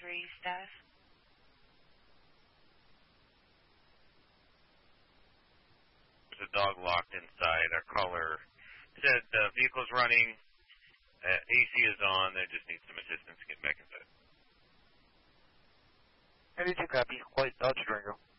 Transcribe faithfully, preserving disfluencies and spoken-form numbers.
three staff. There's a dog locked inside. Our caller said the vehicle's running, uh, A C is on, they just need some assistance to get back inside. eighty-two copy, White Dodge Durango.